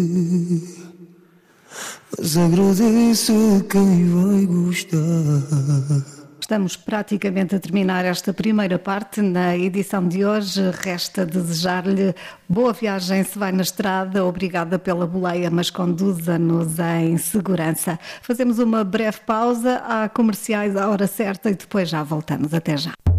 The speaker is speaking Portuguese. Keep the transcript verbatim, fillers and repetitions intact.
Mas agradeço a quem vai gostar. Estamos praticamente a terminar esta primeira parte. Na edição de hoje resta desejar-lhe boa viagem se vai na estrada. Obrigada pela boleia, mas conduza-nos em segurança. Fazemos uma breve pausa, há comerciais à hora certa e depois já voltamos. Até já.